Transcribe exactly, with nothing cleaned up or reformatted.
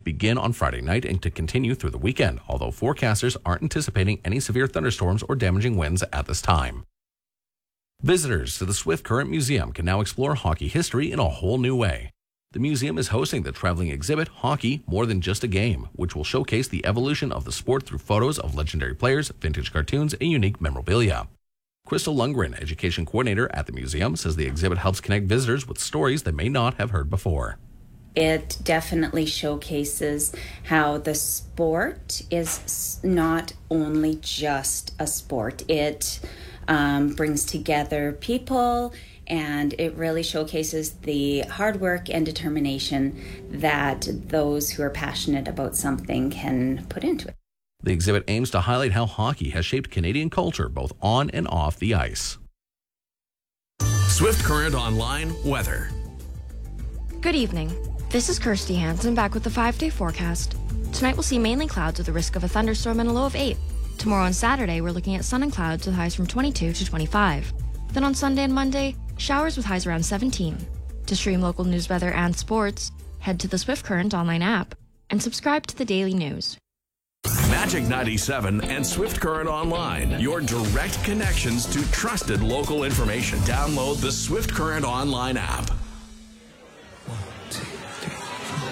begin on Friday night and to continue through the weekend, although forecasters aren't anticipating any severe thunderstorms or damaging winds at this time. Visitors to the Swift Current Museum can now explore hockey history in a whole new way. The museum is hosting the traveling exhibit Hockey More Than Just a Game, which will showcase the evolution of the sport through photos of legendary players, vintage cartoons, and unique memorabilia. Crystal Lundgren, education coordinator at the museum, says the exhibit helps connect visitors with stories they may not have heard before. It definitely showcases how the sport is not only just a sport. It um, brings together people, and it really showcases the hard work and determination that those who are passionate about something can put into it. The exhibit aims to highlight how hockey has shaped Canadian culture both on and off the ice. Swift Current Online weather. Good evening. This is Kirsty Hansen back with the five-day forecast. Tonight we'll see mainly clouds with a risk of a thunderstorm and a low of eight. Tomorrow and Saturday we're looking at sun and clouds with highs from twenty-two to twenty-five. Then on Sunday and Monday, showers with highs around seventeen. To stream local news, weather, and sports, head to the Swift Current online app and subscribe to the daily news. Magic ninety-seven and Swift Current Online, your direct connections to trusted local information. Download the Swift Current Online app.